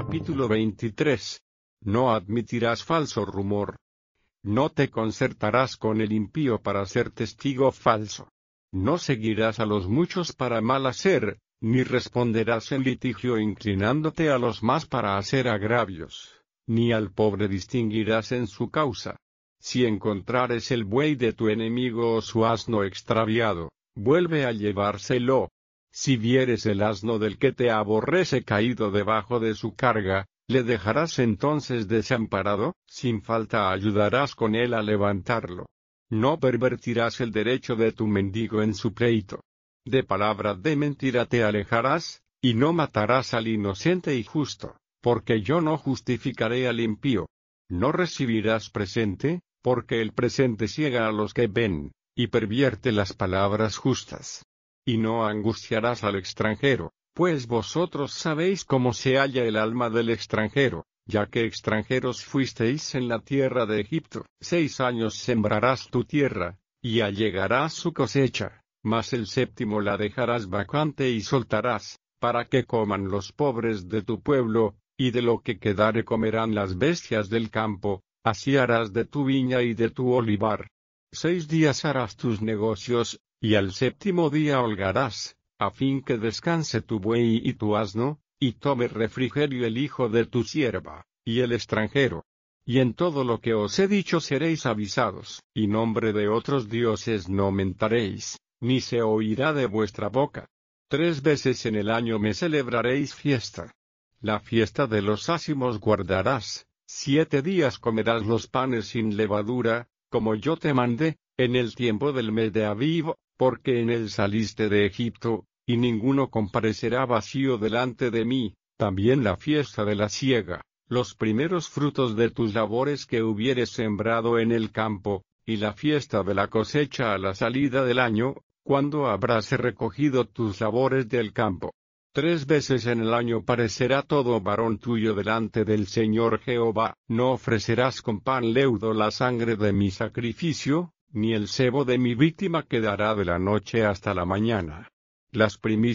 Capítulo 23. No admitirás falso rumor. No te concertarás con el impío para ser testigo falso. No seguirás a los muchos para mal hacer, ni responderás en litigio inclinándote a los más para hacer agravios, ni al pobre distinguirás en su causa. Si encontrares el buey de tu enemigo o su asno extraviado, vuelve a llevárselo. Si vieres el asno del que te aborrece caído debajo de su carga, ¿le dejarás entonces desamparado? Sin falta ayudarás con él a levantarlo. No pervertirás el derecho de tu mendigo en su pleito. De palabra de mentira te alejarás, y no matarás al inocente y justo, porque yo no justificaré al impío. No recibirás presente, porque el presente ciega a los que ven, y pervierte las palabras justas. Y no angustiarás al extranjero, pues vosotros sabéis cómo se halla el alma del extranjero, ya que extranjeros fuisteis en la tierra de Egipto. 6 años sembrarás tu tierra, y allegarás su cosecha, mas el séptimo la dejarás vacante y soltarás, para que coman los pobres de tu pueblo, y de lo que quedare comerán las bestias del campo, así harás de tu viña y de tu olivar. 6 días harás tus negocios, y al séptimo día holgarás, a fin que descanse tu buey y tu asno, y tome refrigerio el hijo de tu sierva, y el extranjero. Y en todo lo que os he dicho seréis avisados, y nombre de otros dioses no mentaréis, ni se oirá de vuestra boca. 3 veces en el año me celebraréis fiesta. La fiesta de los ázimos guardarás, 7 días comerás los panes sin levadura, como yo te mandé, en el tiempo del mes de Aviv, porque en él saliste de Egipto, y ninguno comparecerá vacío delante de mí. También la fiesta de la siega, los primeros frutos de tus labores que hubieres sembrado en el campo, y la fiesta de la cosecha a la salida del año, cuando habrás recogido tus labores del campo. 3 veces en el año parecerá todo varón tuyo delante del Señor Jehová. No ofrecerás con pan leudo la sangre de mi sacrificio, ni el sebo de mi víctima quedará de la noche hasta la mañana. Las primicias